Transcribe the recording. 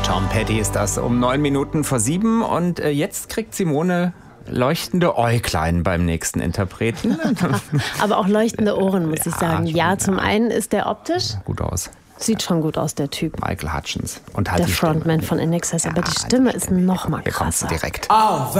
Tom Petty ist das um 7:09 und jetzt kriegt Simone leuchtende Äuglein beim nächsten Interpreten. Aber auch leuchtende Ohren, muss ich sagen. Ja, zum einen ist der optisch. Gut aus. Sieht schon gut aus, der Typ. Michael Hutchence. Und halt Der die Stimme. Frontman von INXS. Aber die Stimme ist noch mal Hier kommt's krasser. direkt.